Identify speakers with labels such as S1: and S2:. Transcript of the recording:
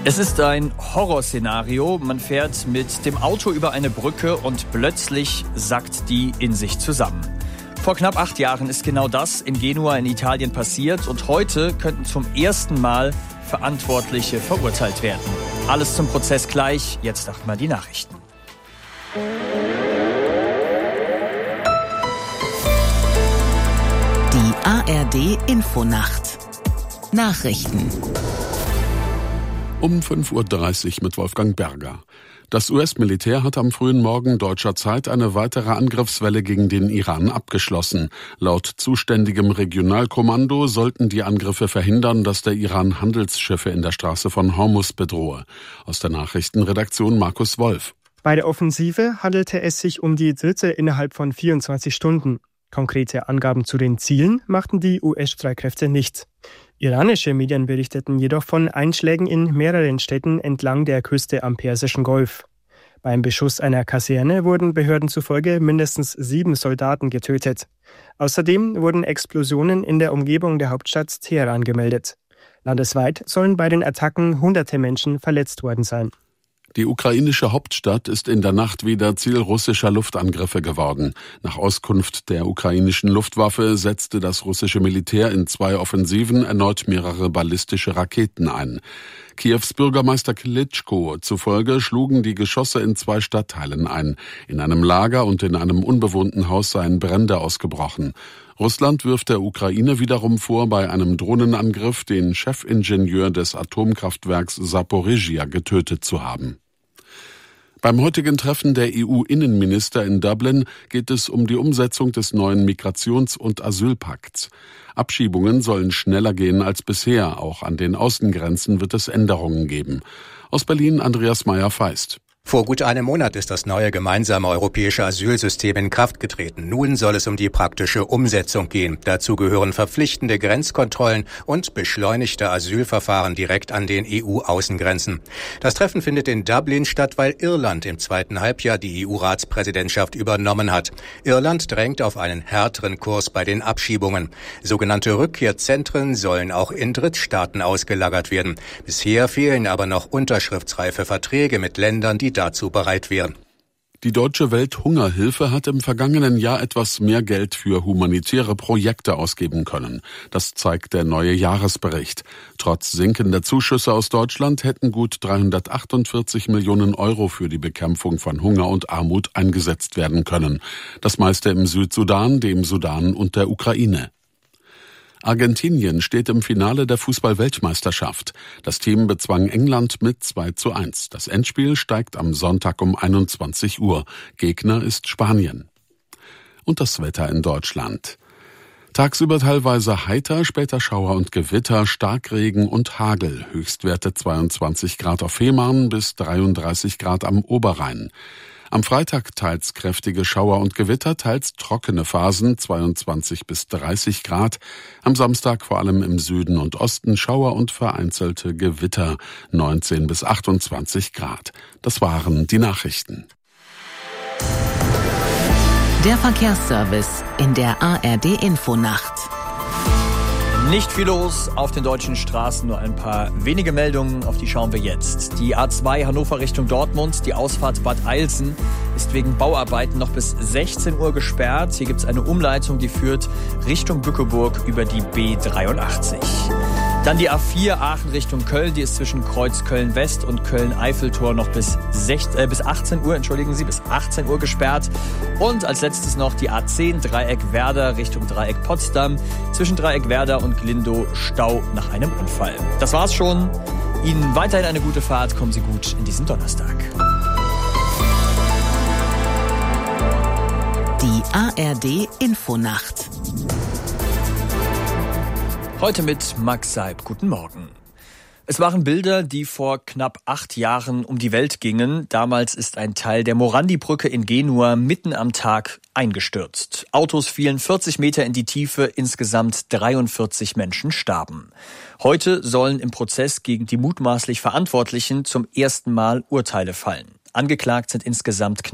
S1: Es ist ein Horrorszenario. Man fährt mit dem Auto über eine Brücke und plötzlich sackt die in sich zusammen. Vor knapp 8 Jahren ist genau das in Genua in Italien passiert und heute könnten zum ersten Mal Verantwortliche verurteilt werden. Alles zum Prozess gleich. Jetzt erstmal die Nachrichten.
S2: Die ARD-Infonacht. Nachrichten.
S3: Um 5.30 Uhr mit Wolfgang Berger. Das US-Militär hat am frühen Morgen deutscher Zeit eine weitere Angriffswelle gegen den Iran abgeschlossen. Laut zuständigem Regionalkommando sollten die Angriffe verhindern, dass der Iran Handelsschiffe in der Straße von Hormuz bedrohe. Aus der Nachrichtenredaktion Markus Wolf.
S4: Bei der Offensive handelte es sich um die dritte innerhalb von 24 Stunden. Konkrete Angaben zu den Zielen machten die US-Streitkräfte nicht. Iranische Medien berichteten jedoch von Einschlägen in mehreren Städten entlang der Küste am Persischen Golf. Beim Beschuss einer Kaserne wurden Behörden zufolge mindestens 7 Soldaten getötet. Außerdem wurden Explosionen in der Umgebung der Hauptstadt Teheran gemeldet. Landesweit sollen bei den Attacken hunderte Menschen verletzt worden sein.
S3: Die ukrainische Hauptstadt ist in der Nacht wieder Ziel russischer Luftangriffe geworden. Nach Auskunft der ukrainischen Luftwaffe setzte das russische Militär in 2 Offensiven erneut mehrere ballistische Raketen ein. Kiews Bürgermeister Klitschko zufolge schlugen die Geschosse in 2 Stadtteilen ein. In einem Lager und in einem unbewohnten Haus seien Brände ausgebrochen. Russland wirft der Ukraine wiederum vor, bei einem Drohnenangriff den Chefingenieur des Atomkraftwerks Saporizhzhia getötet zu haben. Beim heutigen Treffen der EU-Innenminister in Dublin geht es um die Umsetzung des neuen Migrations- und Asylpakts. Abschiebungen sollen schneller gehen als bisher. Auch an den Außengrenzen wird es Änderungen geben. Aus Berlin Andreas Meyer-Feist.
S5: Vor gut einem Monat ist das neue gemeinsame europäische Asylsystem in Kraft getreten. Nun soll es um die praktische Umsetzung gehen. Dazu gehören verpflichtende Grenzkontrollen und beschleunigte Asylverfahren direkt an den EU-Außengrenzen. Das Treffen findet in Dublin statt, weil Irland im zweiten Halbjahr die EU-Ratspräsidentschaft übernommen hat. Irland drängt auf einen härteren Kurs bei den Abschiebungen. Sogenannte Rückkehrzentren sollen auch in Drittstaaten ausgelagert werden. Bisher fehlen aber noch unterschriftsreife Verträge mit Ländern, die dazu bereit wären.
S3: Die Deutsche Welthungerhilfe hat im vergangenen Jahr etwas mehr Geld für humanitäre Projekte ausgeben können. Das zeigt der neue Jahresbericht. Trotz sinkender Zuschüsse aus Deutschland hätten gut 348 Millionen Euro für die Bekämpfung von Hunger und Armut eingesetzt werden können. Das meiste im Südsudan, dem Sudan und der Ukraine. Argentinien steht im Finale der Fußball-Weltmeisterschaft. Das Team bezwang England mit 2:1. Das Endspiel steigt am Sonntag um 21 Uhr. Gegner ist Spanien. Und das Wetter in Deutschland. Tagsüber teilweise heiter, später Schauer und Gewitter, Starkregen und Hagel. Höchstwerte 22 Grad auf Fehmarn bis 33 Grad am Oberrhein. Am Freitag teils kräftige Schauer und Gewitter, teils trockene Phasen, 22 bis 30 Grad. Am Samstag vor allem im Süden und Osten Schauer und vereinzelte Gewitter, 19 bis 28 Grad. Das waren die Nachrichten.
S2: Der Verkehrsservice in der ARD-Infonacht.
S1: Nicht viel los auf den deutschen Straßen, nur ein paar wenige Meldungen, auf die schauen wir jetzt. Die A2 Hannover Richtung Dortmund, die Ausfahrt Bad Eilsen, ist wegen Bauarbeiten noch bis 16 Uhr gesperrt. Hier gibt es eine Umleitung, die führt Richtung Bückeburg über die B83. Dann die A4 Aachen Richtung Köln, die ist zwischen Kreuz Köln-West und Köln-Eiffeltor noch bis 18 Uhr gesperrt. Und als letztes noch die A10 Dreieck Werder Richtung Dreieck Potsdam, zwischen Dreieck Werder und Glindow Stau nach einem Unfall. Das war's schon. Ihnen weiterhin eine gute Fahrt, kommen Sie gut in diesen Donnerstag.
S2: Die ARD-Infonacht.
S1: Heute mit Max Seib. Guten Morgen. Es waren Bilder, die vor knapp 8 Jahren um die Welt gingen. Damals ist ein Teil der Morandi-Brücke in Genua mitten am Tag eingestürzt. Autos fielen 40 Meter in die Tiefe, insgesamt 43 Menschen starben. Heute sollen im Prozess gegen die mutmaßlich Verantwortlichen zum ersten Mal Urteile fallen. Angeklagt sind insgesamt